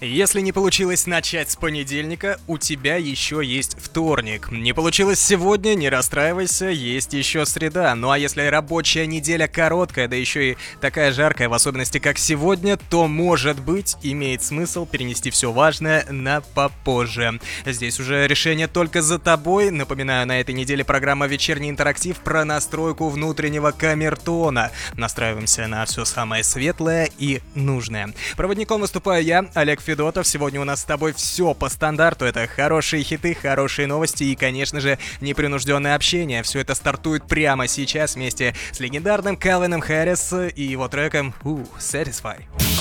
Если не получилось начать с понедельника, у тебя еще есть вторник. Не получилось сегодня, не расстраивайся, есть еще среда. Ну а если рабочая неделя короткая, да еще и такая жаркая, в особенности как сегодня, то, может быть, имеет смысл перенести все важное на попозже. Здесь уже решение только за тобой. Напоминаю, на этой неделе программа «Вечерний интерактив» про настройку внутреннего камертона. Настраиваемся на все самое светлое и нужное. Проводником выступаю я, Олег Федотов. Сегодня у нас с тобой все по стандарту. Это хорошие хиты, хорошие новости и, конечно же, непринужденное общение. Все это стартует прямо сейчас вместе с легендарным Калвином Харрис и его треком «Satisfy».